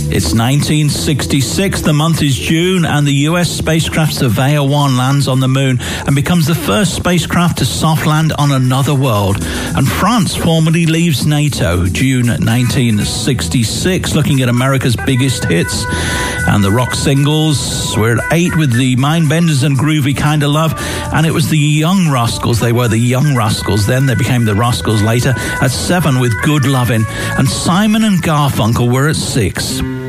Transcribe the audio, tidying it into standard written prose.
It's 1966, the month is June, and the US spacecraft Surveyor 1 lands on the moon and becomes the first spacecraft to soft land on another world. And France formally leaves NATO, June 1966, looking at America's biggest hits. And the rock singles, we're at 8 with the Mindbenders and Groovy Kinda Love, and it was the Young Rascals, they were the Young Rascals, then they became the Rascals later, at 7 with Good Lovin', and Simon and Garfunkel were at 6.